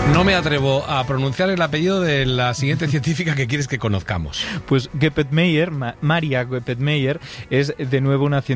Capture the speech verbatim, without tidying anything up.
No me atrevo a pronunciar el apellido de la siguiente científica que quieres que conozcamos. Pues Geppetmeyer, Ma- Maria Geppetmeyer, es de nuevo una científica